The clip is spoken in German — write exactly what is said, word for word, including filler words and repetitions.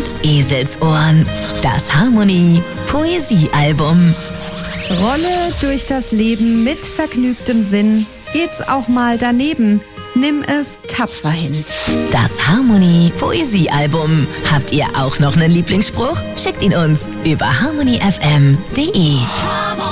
und Eselsohren. Das Harmonie Poesiealbum. Rolle durch das Leben mit vergnügtem Sinn. Geht's auch mal daneben, nimm es tapfer hin. Das Harmonie Poesiealbum. Habt ihr auch noch einen Lieblingsspruch? Schickt ihn uns über harmony f m punkt d e.